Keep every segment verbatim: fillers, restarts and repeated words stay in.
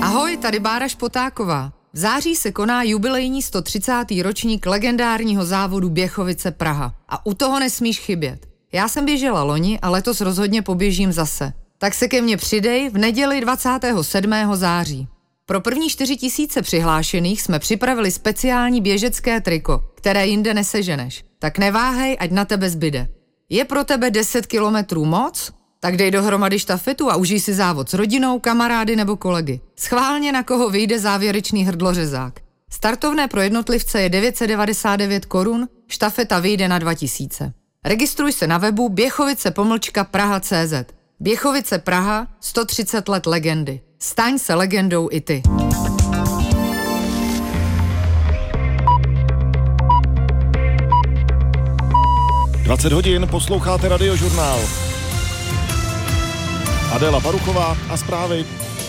Ahoj, tady Bára Špotáková. V září se koná jubilejní sto třicátý ročník legendárního závodu Běchovice Praha. A u toho nesmíš chybět. Já jsem běžela loni a letos rozhodně poběžím zase. Tak se ke mně přidej v neděli dvacátého sedmého září. Pro první čtyři tisíce přihlášených jsme připravili speciální běžecké triko, které jinde neseženeš. Tak neváhej, ať na tebe zbyde. Je pro tebe deset kilometrů moc? Tak dej dohromady štafetu a užij si závod s rodinou, kamarády nebo kolegy. Schválně, na koho vyjde závěrečný hrdlořezák. Startovné pro jednotlivce je devět set devadesát devět korun, štafeta vyjde na dva tisíce. Registruj se na webu běchovice pomlčka praha tečka cé zet. Běchovice Praha, sto třicet let legendy. Staň se legendou i ty. dvacet hodin, posloucháte Radiožurnál. Adéla Paruchová a zprávy.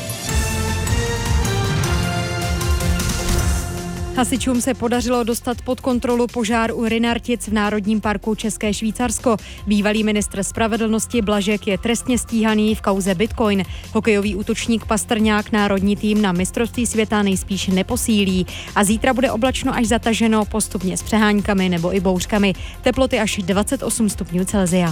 Hasičům se podařilo dostat pod kontrolu požár u Rynartic v Národním parku České Švýcarsko. Bývalý ministr spravedlnosti Blažek je trestně stíhaný v kauze Bitcoin. Hokejový útočník Pastrňák národní tým na mistrovství světa nejspíš neposílí. A zítra bude oblačno až zataženo, postupně s přeháňkami nebo i bouřkami. Teploty až dvacet osm stupňů Celsia.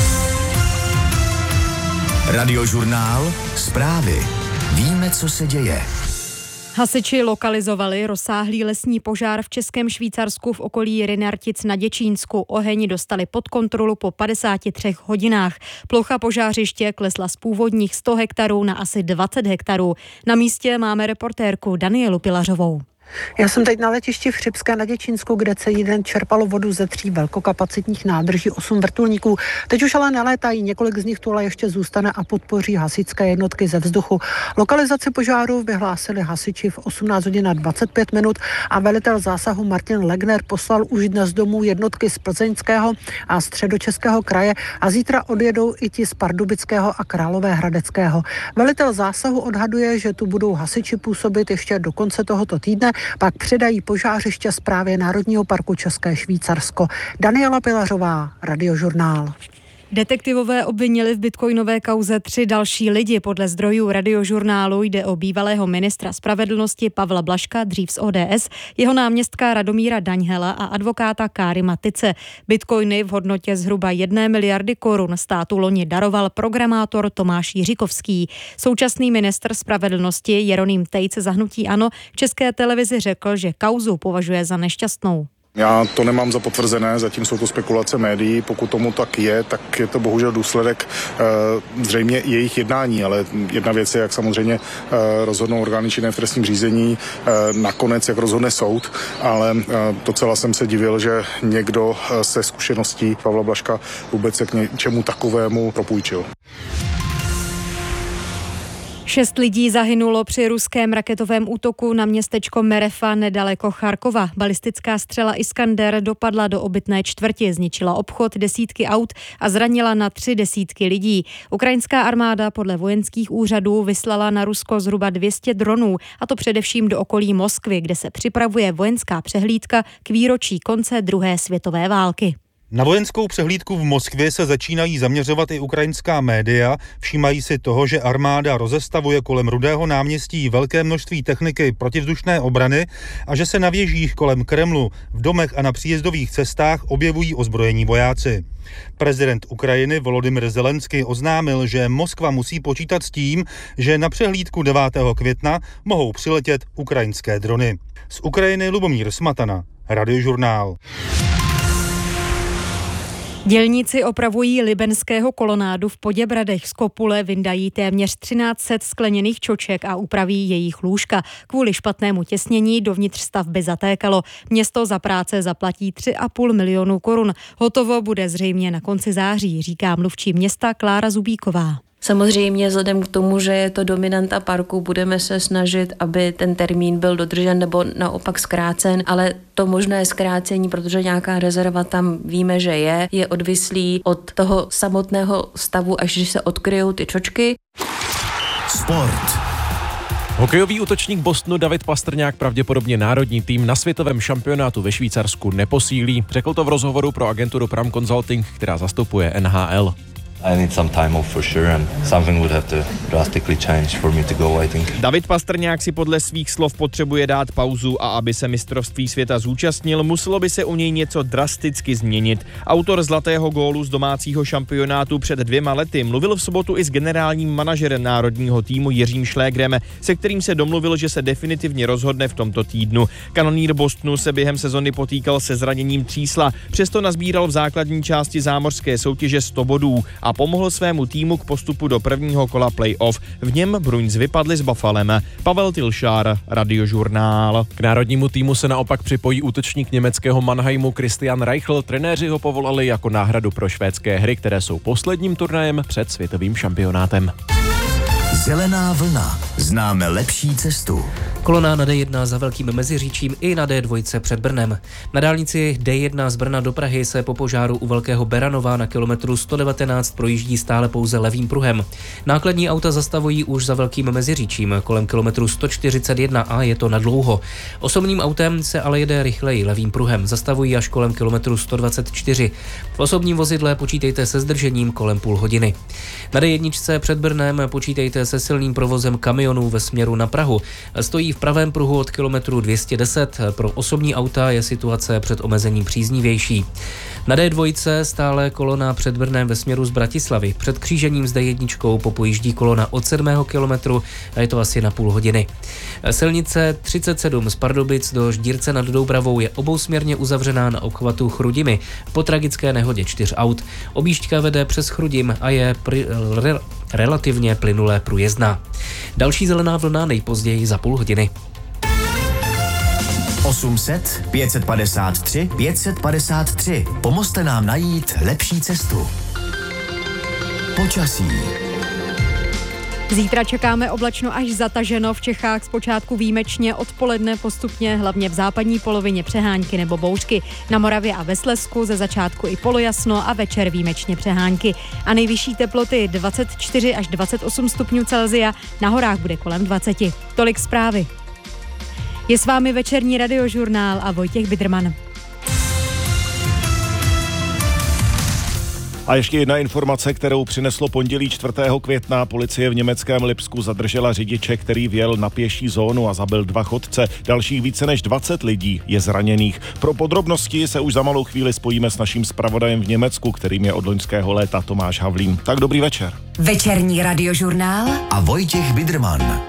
Radiožurnál, zprávy. Víme, co se děje. Hasiči lokalizovali rozsáhlý lesní požár v Českém Švýcarsku v okolí Rynartic na Děčínsku. Oheň dostali pod kontrolu po padesáti třech hodinách. Plocha požářiště klesla z původních sto hektarů na asi dvacet hektarů. Na místě máme reportérku Danielu Pilařovou. Já jsem teď na letišti v Chřibské na Děčínsku, kde celý den čerpalo vodu ze tří velkokapacitních nádrží, osm vrtulníků. Teď už ale nelétají, několik z nich tu ale ještě zůstane a podpoří hasičské jednotky ze vzduchu. Lokalizaci požáru vyhlásili hasiči v osmnáct hodin a dvacet pět minut a velitel zásahu Martin Legner poslal už dnes domů jednotky z Plzeňského a Středočeského kraje a zítra odjedou i ti z Pardubického a Královéhradeckého. Velitel zásahu odhaduje, že tu budou hasiči působit ještě do konce tohoto týdne, pak předají požářiště správě Národního parku České Švýcarsko. Daniela Pilařová, Radiožurnál. Detektivové obvinili v bitcoinové kauze tři další lidi. Podle zdrojů Radiožurnálu jde o bývalého ministra spravedlnosti Pavla Blažka, dřív z O D S, jeho náměstka Radomíra Daňhela a advokáta Kárima Tice. Bitcoiny v hodnotě zhruba jedné miliardy korun státu loni daroval programátor Tomáš Jiříkovský. Současný ministr spravedlnosti Jeroným Tejc za hnutí ANO České televizi řekl, že kauzu považuje za nešťastnou. Já to nemám za potvrzené, zatím jsou to spekulace médií, pokud tomu tak je, tak je to bohužel důsledek e, zřejmě jejich jednání, ale jedna věc je, jak samozřejmě e, rozhodnou orgány činné v trestním řízení, e, nakonec jak rozhodne soud, ale e, docela jsem se divil, že někdo se zkušeností Pavla Blažka vůbec se k něčemu takovému propůjčil. Šest lidí zahynulo při ruském raketovém útoku na městečko Merefa nedaleko Charkova. Balistická střela Iskander dopadla do obytné čtvrti, zničila obchod, desítky aut a zranila na tři desítky lidí. Ukrajinská armáda podle vojenských úřadů vyslala na Rusko zhruba dvě stě dronů, a to především do okolí Moskvy, kde se připravuje vojenská přehlídka k výročí konce druhé světové války. Na vojenskou přehlídku v Moskvě se začínají zaměřovat i ukrajinská média. Všímají si toho, že armáda rozestavuje kolem Rudého náměstí velké množství techniky protivzdušné obrany a že se na věžích kolem Kremlu, v domech a na příjezdových cestách objevují ozbrojení vojáci. Prezident Ukrajiny Volodymyr Zelenský oznámil, že Moskva musí počítat s tím, že na přehlídku devátého května mohou přiletět ukrajinské drony. Z Ukrajiny Lubomír Smatana, Radiožurnál. Dělníci opravují libenského kolonádu v Poděbradech. Z kopule vyndají téměř třináct set skleněných čoček a upraví jejich lůžka. Kvůli špatnému těsnění dovnitř stavby zatékalo. Město za práce zaplatí tři a půl milionu korun. Hotovo bude zřejmě na konci září, říká mluvčí města Klára Zubíková. Samozřejmě vzhledem k tomu, že je to dominanta parku, budeme se snažit, aby ten termín byl dodržen nebo naopak zkrácen, ale to možné zkrácení, protože nějaká rezerva tam víme, že je, je odvislý od toho samotného stavu, až když se odkryjou ty čočky. Sport. Hokejový útočník Bostonu David Pastrňák pravděpodobně národní tým na světovém šampionátu ve Švýcarsku neposílí. Řekl to v rozhovoru pro agenturu Pram Consulting, která zastupuje N H L. I need some time off for sure and something would have to drastically change for me to go, I think. David Pastrňák si podle svých slov potřebuje dát pauzu a aby se mistrovství světa zúčastnil, muselo by se u něj něco drasticky změnit. Autor zlatého gólu z domácího šampionátu před dvěma lety mluvil v sobotu i s generálním manažerem národního týmu Jiřím Šlégrem, se kterým se domluvil, že se definitivně rozhodne v tomto týdnu. Kanonýr Bostonu se během sezony potýkal se zraněním třísla, přesto nazbíral v základní části zámořské soutěže sto bodů a pomohl svému týmu k postupu do prvního kola playoff. V něm Bruins vypadli s Buffalem. Pavel Tilšár, Radiožurnál. K národnímu týmu se naopak připojí útočník německého Mannheimu Christian Reichel. Trenéři ho povolali jako náhradu pro švédské hry, které jsou posledním turnajem před světovým šampionátem. Zelená vlna. Známe lepší cestu. Kolona na D jedna za Velkým Meziříčím i na D dva před Brnem. Na dálnici D jedna z Brna do Prahy se po požáru u Velkého Beranova na kilometru sto devatenáct projíždí stále pouze levým pruhem. Nákladní auta zastavují už za Velkým Meziříčím kolem kilometru sto čtyřicet jedna a je to nadlouho. Osobním autem se ale jede rychleji levým pruhem. Zastavují až kolem kilometru sto dvacet čtyři. V osobním vozidle počítejte se zdržením kolem půl hodiny. Na D jedna před Brnem počítejte se silným provozem kamionů ve směru na Prahu. Stojí v pravém pruhu od kilometru dvě stě deset. Pro osobní auta je situace před omezením příznivější. Na D dva stále kolona před Brnem ve směru z Bratislavy. Před křížením s D jedna popojíždí kolona od sedmého kilometru a je to asi na půl hodiny. Silnice třicet sedm z Pardubic do Ždírce nad Doubravou je obousměrně uzavřená na obchvatu Chrudimi po tragické nehodě čtyř aut. Objížďka vede přes Chrudim a je pri, re, relativně plynulé průjezdná. Další zelená vlna nejpozději za půl hodiny. osm set, pět set padesát tři, pět set padesát tři. Pomozte nám najít lepší cestu. Počasí. Zítra čekáme oblačno až zataženo, v Čechách zpočátku výjimečně, odpoledne postupně, hlavně v západní polovině přehánky nebo bouřky. Na Moravě a ve Slezsku ze začátku i polojasno a večer výjimečně přehánky. A nejvyšší teploty dvacet čtyři až dvacet osm stupňů Celsia, na horách bude kolem dvacet. Tolik zprávy. Je s vámi večerní Radiožurnál a Vojtěch Bidrman. A ještě jedna informace, kterou přineslo pondělí čtvrtého května. Policie v německém Lipsku zadržela řidiče, který vjel na pěší zónu a zabil dva chodce. Dalších více než dvacet lidí je zraněných. Pro podrobnosti se už za malou chvíli spojíme s naším zpravodajem v Německu, kterým je od loňského léta Tomáš Havlín. Tak dobrý večer. Večerní Radiožurnál a Vojtěch Bidrman.